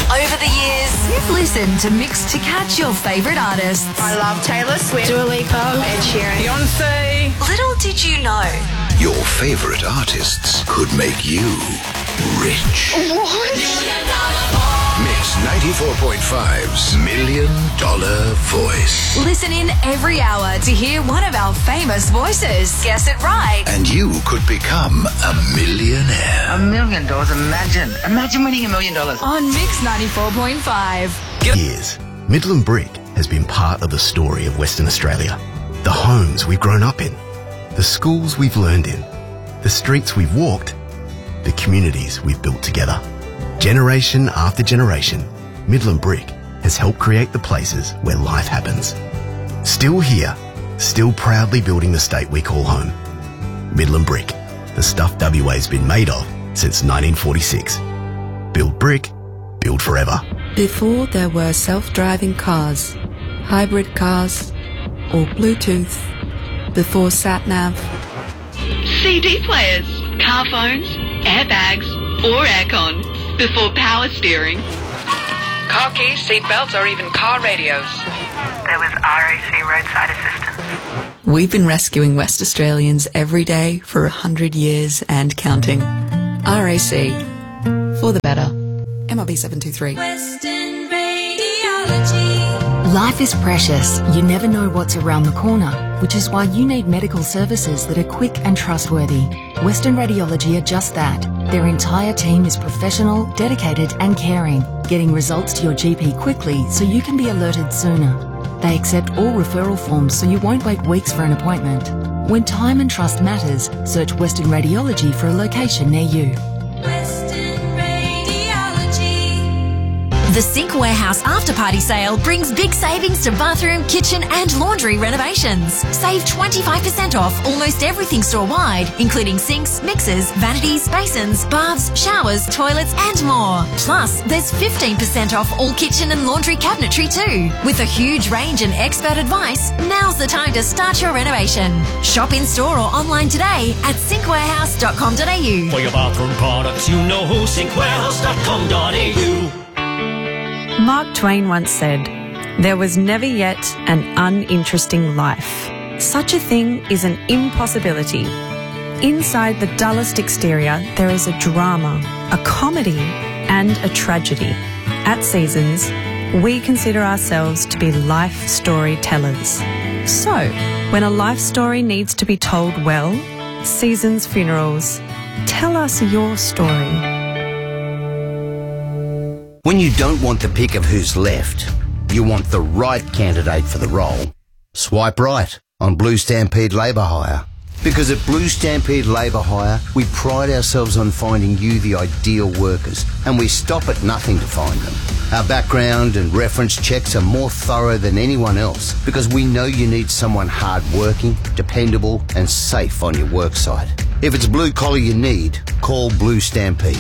Over the years, you've listened to Mix to catch your favourite artists. I love Taylor Swift, Dua Lipa, Ed Sheeran, Beyonce. Little did you know. Your favourite artists could make you rich. What? Mix 94.5's $1 Million Voice. Listen in every hour to hear one of our famous voices. Guess it right. And you could become a millionaire. $1 million. Imagine winning $1 million. On Mix 94.5. Years, Midland Brick has been part of the story of Western Australia. The homes we've grown up in, the schools we've learned in, the streets we've walked, the communities we've built together. Generation after generation, Midland Brick has helped create the places where life happens. Still here, still proudly building the state we call home. Midland Brick, the stuff WA's been made of since 1946. Build brick, build forever. Before there were self-driving cars, hybrid cars, or Bluetooth, before sat-nav, CD players, car phones, airbags, or aircon, before power steering. Car keys, seatbelts, or even car radios. There was RAC roadside assistance. we've been rescuing West Australians every day for 100 years and counting. RAC, for the better. MRB 723. Western Radiology. Life is precious. You never know what's around the corner, which is why you need medical services that are quick and trustworthy. Western Radiology are just that. Their entire team is professional, dedicated and caring, getting results to your GP quickly so you can be alerted sooner. They accept all referral forms so you won't wait weeks for an appointment. When time and trust matters, search Western Radiology for a location near you. The Sink Warehouse After Party Sale brings big savings to bathroom, kitchen and laundry renovations. Save 25% off almost everything store-wide, including sinks, mixers, vanities, basins, baths, showers, toilets and more. Plus, there's 15% off all kitchen and laundry cabinetry too. With a huge range and expert advice, now's the time to start your renovation. Shop in-store or online today at sinkwarehouse.com.au. For your bathroom products, you know sinkwarehouse.com.au. Mark Twain once said, "There was never yet an uninteresting life. Such a thing is an impossibility. Inside the dullest exterior, there is a drama, a comedy, and a tragedy. At Seasons, we consider ourselves to be life storytellers. So, when a life story needs to be told well, Seasons Funerals, tell us your story." When you don't want the pick of who's left, you want the right candidate for the role. Swipe right on Blue Stampede Labour Hire. Because at Blue Stampede Labour Hire, we pride ourselves on finding you the ideal workers, and we stop at nothing to find them. Our background and reference checks are more thorough than anyone else because we know you need someone hard-working, dependable and safe on your worksite. If it's blue collar you need, call Blue Stampede.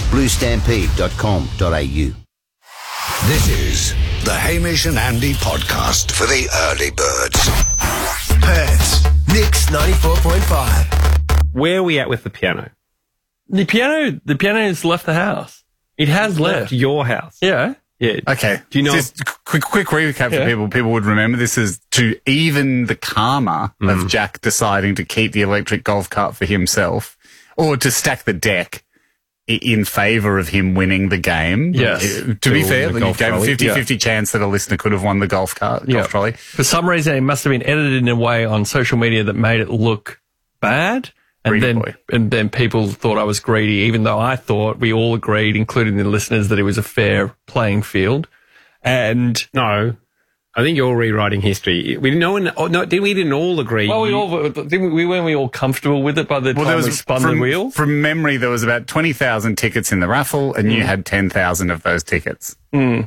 bluestampede.com.au. This is the Hamish and Andy podcast for the early birds. Perth's Mix 94.5. Where are we at with the piano? The piano's left the house. It has left your house. Yeah. Yeah. Okay. Do you know? Just quick recap for people. People would remember this is to even the karma of Jack deciding to keep the electric golf cart for himself, or to stack the deck in favour of him winning the game. Yes. To be fair, you gave a 50-50 chance that a listener could have won the golf trolley. For some reason, it must have been edited in a way on social media that made it look bad. And then people thought I was greedy, even though I thought we all agreed, including the listeners, that it was a fair playing field. And no, I think you're rewriting history. We didn't all agree. Well, weren't we all comfortable with it by the time we spun the wheel? From memory, there was about 20,000 tickets in the raffle, and you had 10,000 of those tickets. And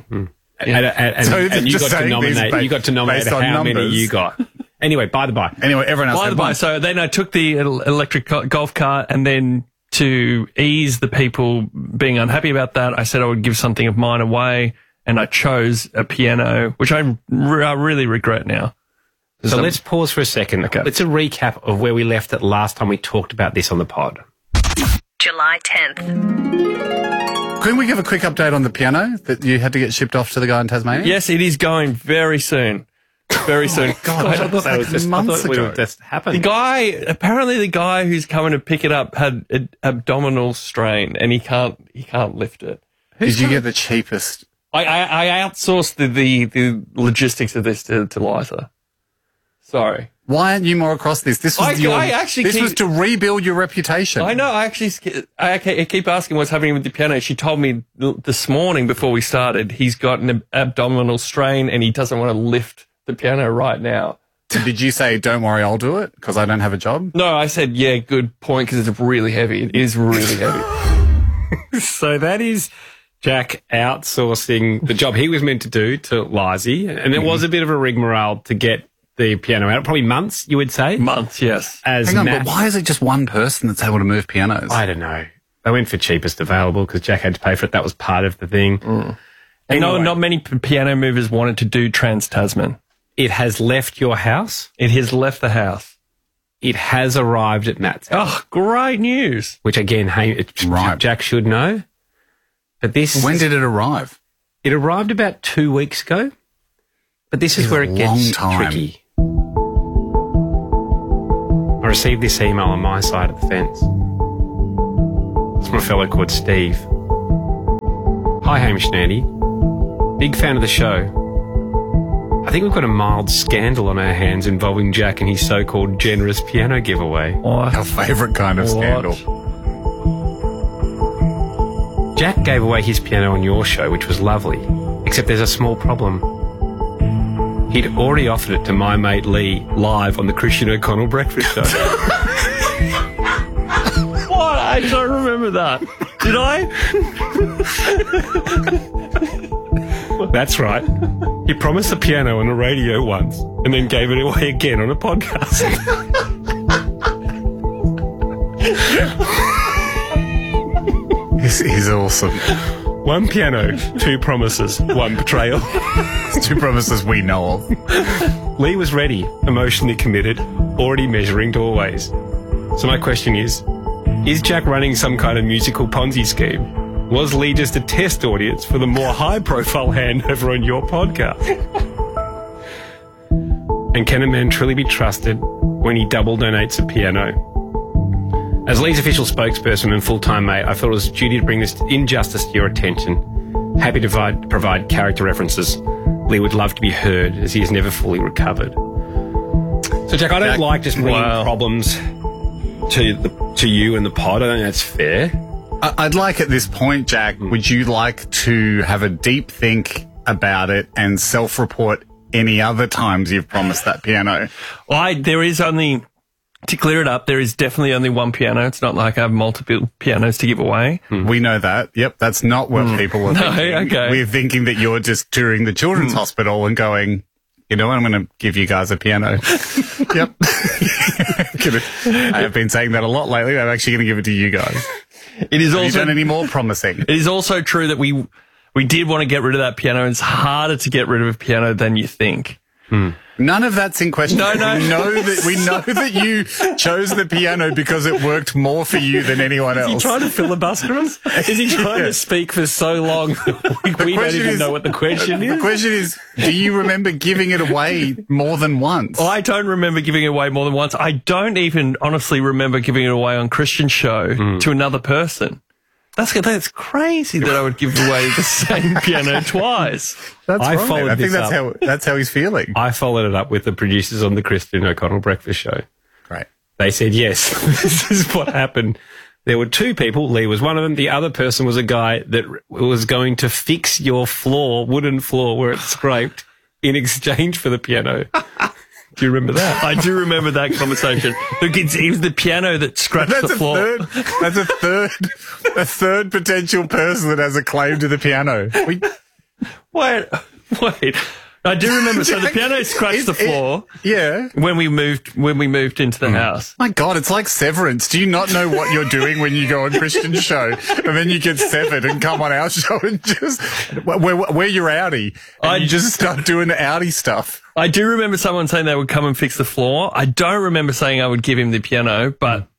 you got to nominate. You got to nominate how many you got. Anyway, by the by. Anyway, everyone else. By the by. So then I took the electric golf cart, and then to ease the people being unhappy about that, I said I would give something of mine away, and I chose a piano, which I really regret now. So let's pause for a second. Okay. Let's a recap of where we left it last time we talked about this on the pod. July 10th. Can we give a quick update on the piano that you had to get shipped off to the guy in Tasmania? Yes, it is going very soon. Very soon. God, I thought that was just months ago. Just happened. Apparently the guy who's coming to pick it up had an abdominal strain and he can't lift it. Did you get the cheapest? I outsourced the logistics of this to Liza. Sorry. Why aren't you more across this? This was was to rebuild your reputation. I know. I keep asking what's happening with the piano. She told me this morning before we started, he's got an abdominal strain and he doesn't want to lift the piano right now. So did you say, don't worry, I'll do it because I don't have a job? No, I said, yeah, good point because it's really heavy. It is really heavy. So that is Jack outsourcing the job he was meant to do to Lizzie. And it was a bit of a rigmarole to get the piano out. Probably months, you would say? Months, yes. Hang on, but why is it just one person that's able to move pianos? I don't know. They went for cheapest available because Jack had to pay for it. That was part of the thing. And anyway, not many piano movers wanted to do Trans-Tasman. It has left your house. It has left the house. It has arrived at Matt's house. Oh, great news. Which, again, Jack should know. But when did it arrive? It arrived about 2 weeks ago. But this is where it gets tricky. I received this email on my side of the fence. It's from a fellow called Steve. Hi, Hamish and Andy. Big fan of the show. I think we've got a mild scandal on our hands involving Jack and his so-called generous piano giveaway. Our favourite kind of scandal. Jack gave away his piano on your show, which was lovely, except there's a small problem. He'd already offered it to my mate Lee live on the Christian O'Connell Breakfast Show. What? I don't remember that. Did I? That's right. He promised the piano on the radio once and then gave it away again on a podcast. This is awesome. One piano, 2 promises, 1 betrayal. 2 promises we know of. Lee was ready, emotionally committed, already measuring doorways. So my question is Jack running some kind of musical Ponzi scheme? Was Lee just a test audience for the more high-profile handover on your podcast? And can a man truly be trusted when he double donates a piano? As Lee's official spokesperson and full-time mate, I thought it was duty to bring this injustice to your attention. Happy to provide character references. Lee would love to be heard, as he has never fully recovered. So, Jack, I don't like just bringing problems to you and the pod. I don't think that's fair. I'd like at this point, Jack, would you like to have a deep think about it and self-report any other times you've promised that piano? There is only, to clear it up, there is definitely only one piano. It's not like I have multiple pianos to give away. We know that. Yep, that's not what people are thinking. Okay. We're thinking that you're just touring the children's hospital and going, you know what, I'm going to give you guys a piano. Yep. I have been saying that a lot lately. I'm actually going to give it to you guys. It is Have also you done any more promising? It is also true that we did want to get rid of that piano. It's harder to get rid of a piano than you think. None of that's in question. No. We know that you chose the piano because it worked more for you than anyone else. Is he trying to filibuster us? Is he trying to speak for so long that we don't even know what the question is? The question is, do you remember giving it away more than once? I don't remember giving it away more than once. I don't even honestly remember giving it away on Christian show to another person. That's crazy that I would give away the same piano twice. I think that's how he's feeling. I followed it up with the producers on the Christian O'Connell Breakfast Show. Great. They said, yes, this is what happened. There were 2 people. Lee was one of them. The other person was a guy that was going to fix your wooden floor where it scraped in exchange for the piano. Do you remember that? I do remember that conversation. Look, it was the piano that scratched the floor. That's a third potential person that has a claim to the piano. Wait. I do remember. So the piano scratched the floor. Yeah. When we moved into the house. My God, it's like Severance. Do you not know what you're doing when you go on Christian's show and then you get severed and come on our show and just we're your outie and you just start doing the outie stuff? I do remember someone saying they would come and fix the floor. I don't remember saying I would give him the piano, but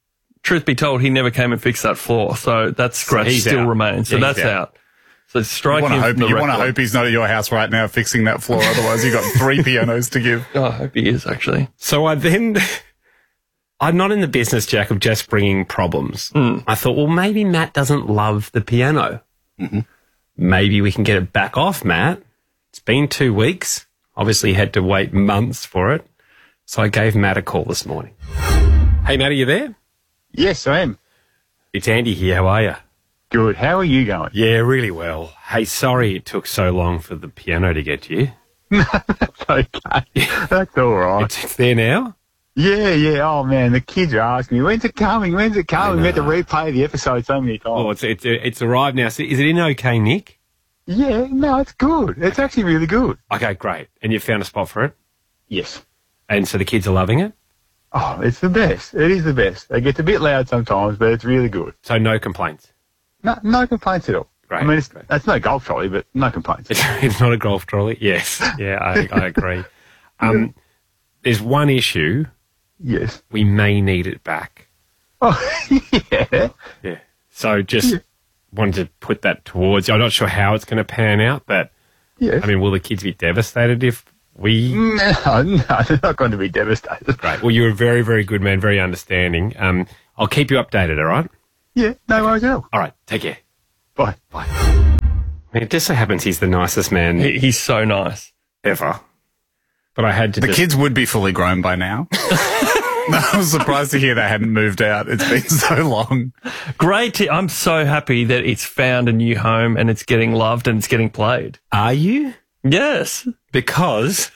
truth be told, he never came and fixed that floor. So that scratch still remains. So that's out. So strike him from the You want to hope he's not at your house right now fixing that floor. Otherwise, you've got 3 pianos to give. Oh, I hope he is, actually. So I'm not in the business, Jack, of just bringing problems. I thought, well, maybe Matt doesn't love the piano. Mm-hmm. Maybe we can get it back off, Matt. It's been 2 weeks. Obviously, had to wait months for it. So I gave Matt a call this morning. Hey, Matt, are you there? Yes, I am. It's Andy here. How are you? Good. How are you going? Yeah, really well. Hey, sorry it took so long for the piano to get to you. That's okay. That's all right. It's there now? Yeah. Oh, man, the kids are asking me, when's it coming? We had to replay the episode so many times. Oh, it's arrived now. So is it in okay, Nick? Yeah, no, it's good. It's actually really good. Okay, great. And you found a spot for it? Yes. And so the kids are loving it? Oh, it's the best. It is the best. It gets a bit loud sometimes, but it's really good. So no complaints? No complaints at all. Great. I mean, it's no golf trolley, but no complaints. It's not a golf trolley? Yes. Yeah, I agree. There's one issue. Yes. We may need it back. Oh, yeah. Yeah. So just wanted to put that towards you. I'm not sure how it's going to pan out, but yes. I mean, will the kids be devastated if we... No, they're not going to be devastated. Great. Well, you're a very, very good man, very understanding. I'll keep you updated, all right? Yeah, no worries at all. All right, take care. Bye. I mean, it just so happens he's the nicest man. He's so nice. Ever. But I had to The kids would be fully grown by now. I was surprised to hear they hadn't moved out. It's been so long. Great. I'm so happy that it's found a new home and it's getting loved and it's getting played. Are you? Yes. Because?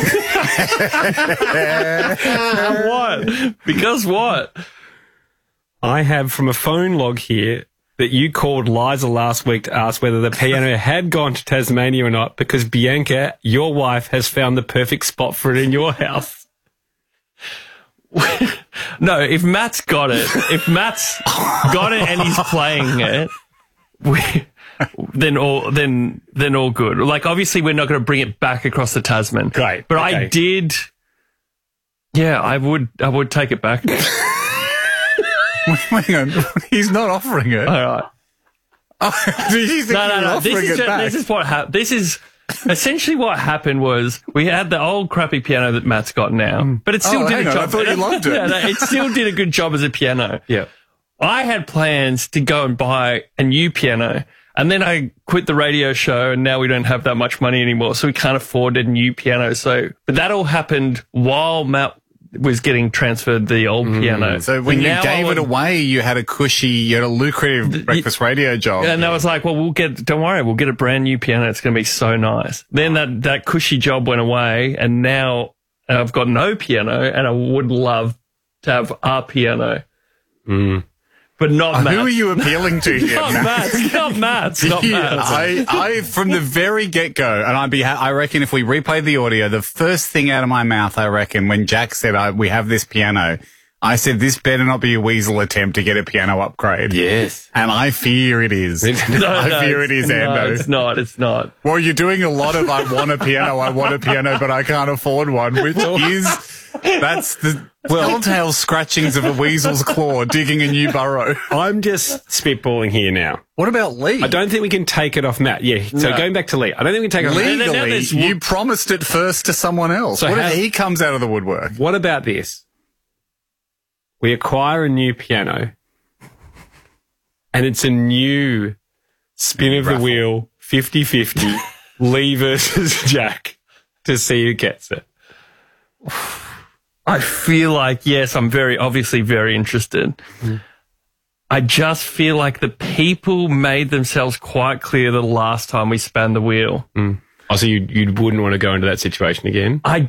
What? Because what? I have from a phone log here that you called Liza last week to ask whether the piano had gone to Tasmania or not because Bianca, your wife, has found the perfect spot for it in your house. No, if Matt's got it and he's playing it, then all good. Like, obviously we're not going to bring it back across the Tasman. Great. But okay. I did. Yeah, I would take it back. Hang on, he's not offering it. All right. Oh, do you think No. this is what happened. This is essentially what happened was we had the old crappy piano that Matt's got now, but it still did a job. I thought you loved it. No, it still did a good job as a piano. Yeah. I had plans to go and buy a new piano, and then I quit the radio show, and now we don't have that much money anymore, so we can't afford a new piano. But that all happened while Matt was getting transferred the old piano. So when you gave it away, you had a lucrative breakfast radio job. And I was like, well, don't worry, we'll get a brand new piano. It's going to be so nice. Then that cushy job went away, and now I've got no piano, and I would love to have a piano. But not Matt. Who are you appealing to here? Not Matt. I from the very get-go, and I reckon if we replay the audio, the first thing out of my mouth, I reckon, when Jack said, we have this piano, I said, this better not be a weasel attempt to get a piano upgrade. Yes. And I fear it is. I fear it is, Ando. No, it's not. Well, you're doing a lot of I want a piano, but I can't afford one, which that's the telltale scratchings of a weasel's claw digging a new burrow. I'm just spitballing here now. What about Lee? I don't think we can take it off Matt. Yeah, so going back to Lee. I don't think we can take it off Matt. Legally, you promised it first to someone else. So what if he comes out of the woodwork? What about this? We acquire a new piano, and it's a new spin of the wheel, 50-50, Lee versus Jack, to see who gets it. I feel like, yes, I'm obviously very interested. I just feel like the people made themselves quite clear the last time we spun the wheel. Oh, so you wouldn't want to go into that situation again? I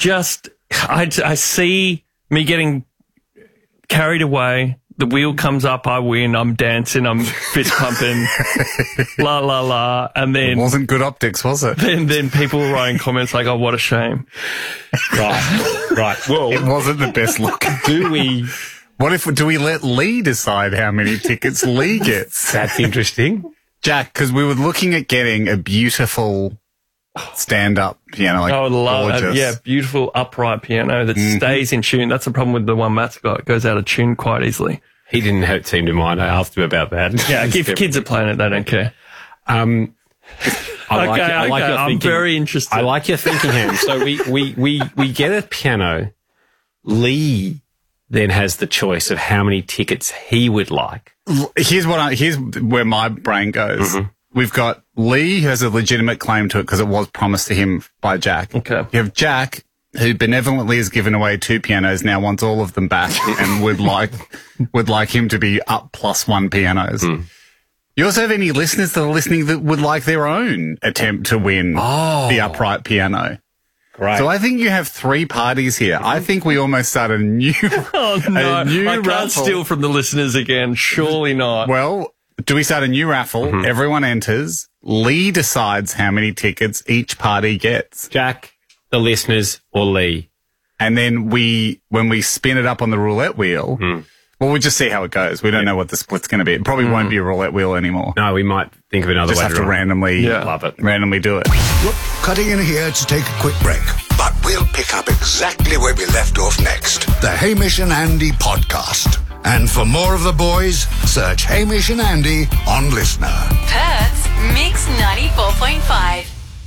see me getting carried away. The wheel comes up, I win, I'm dancing, I'm fist pumping, la, la, la. And then... It wasn't good optics, was it? Then people were writing comments like, oh, what a shame. Right. Well... It wasn't the best look. Do we let Lee decide how many tickets Lee gets? That's interesting. Jack, because we were looking at getting a beautiful stand-up piano, gorgeous. Beautiful upright piano that stays in tune. That's the problem with the one Matt's got. It goes out of tune quite easily. He didn't seem to mind. I asked him about that. Yeah, if kids are playing it, they don't care. I like your I'm thinking. very interested. I like your thinking, Ham. So we get a piano. Lee then has the choice of how many tickets he would like. Here's where my brain goes. Mm-hmm. We've got Lee, who has a legitimate claim to it because it was promised to him by Jack. Okay. You have Jack, who benevolently has given away 2 pianos, now wants all of them back and would like him to be up +1 pianos. Mm. You also have any listeners that are listening that would like their own attempt to win the upright piano. Great. So I think you have 3 parties here. I think we almost start a new Oh, no. a new I can't raffle. steal from the listeners again. Surely not. Well, do we start a new raffle? Mm-hmm. Everyone enters. Lee decides how many tickets each party gets. Jack, the listeners, or Lee. And then when we spin it up on the roulette wheel, well, we'll just see how it goes. We don't know what the split's going to be. It probably won't be a roulette wheel anymore. No, we might think of another way have to randomly do it. Look, cutting in here to take a quick break, but we'll pick up exactly where we left off next. The Hamish and Andy podcast. And for more of the boys, search Hamish and Andy on Listener. Perth's Mix 94.5.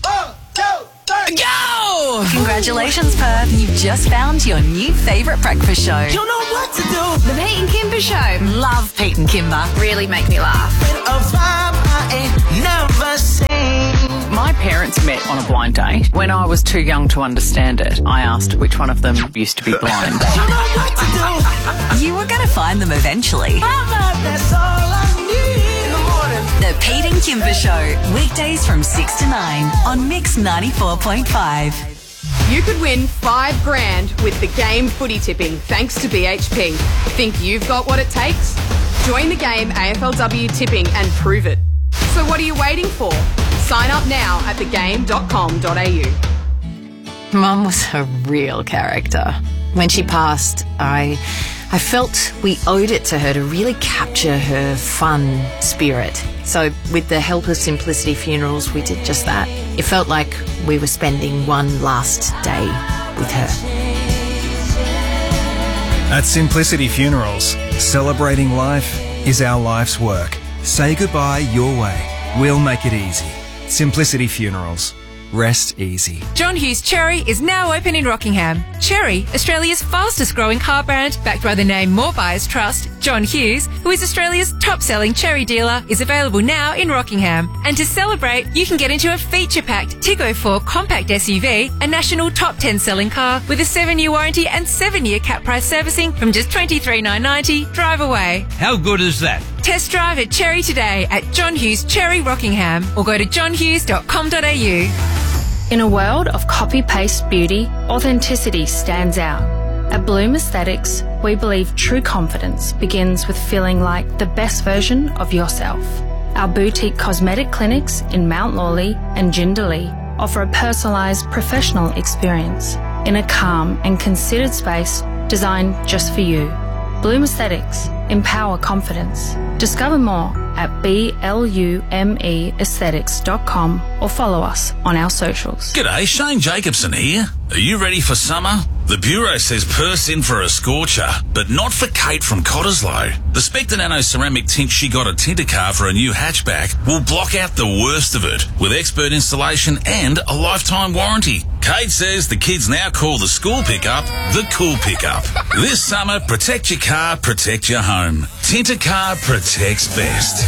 Go! Congratulations, Perth. You've just found your new favourite breakfast show. You know what to do. The Pete and Kimber Show. Love Pete and Kimber. Really make me laugh. A vibe I ain't never seen. My parents met on a blind date. When I was too young to understand it, I asked which one of them used to be blind. You know what to do. You were going to find them eventually. Mama, that's all I need in the morning. The Pete and Kimber Show. Weekdays from 6 to 9 on Mix 94.5. You could win $5,000 with the game footy tipping thanks to BHP. Think you've got what it takes? Join the game AFLW tipping and prove it. So what are you waiting for? Sign up now at thegame.com.au. Mum was a real character. When she passed, I felt we owed it to her to really capture her fun spirit. So with the help of Simplicity Funerals, we did just that. It felt like we were spending one last day with her. At Simplicity Funerals, celebrating life is our life's work. Say goodbye your way. We'll make it easy. Simplicity Funerals. Rest easy. John Hughes Cherry is now open in Rockingham. Cherry, Australia's fastest growing car brand, backed by the name more buyers trust, John Hughes, who is Australia's top-selling cherry dealer, is available now in Rockingham. And to celebrate, you can get into a feature-packed Tiggo 4 compact SUV, a national top 10 selling car with a 7-year warranty and 7-year cap price servicing from just $23,990. Drive away. How good is that? Test drive a Cherry today at John Hughes Cherry Rockingham or go to johnhughes.com.au. In a world of copy-paste beauty, authenticity stands out. At Bloom Aesthetics, we believe true confidence begins with feeling like the best version of yourself. Our boutique cosmetic clinics in Mount Lawley and Jindalee offer a personalised professional experience in a calm and considered space designed just for you. Bloom Aesthetics. Empower confidence. Discover more at BLUMEaesthetics.com or follow us on our socials. G'day, Shane Jacobson here. Are you ready for summer? The Bureau says Perth's in for a scorcher, but not for Kate from Cottesloe. The Spectre Nano ceramic tint she got at Tintercar for a new hatchback will block out the worst of it with expert installation and a lifetime warranty. Kate says the kids now call the school pickup the cool pickup. This summer, protect your car, protect your home. Tintercar protects best.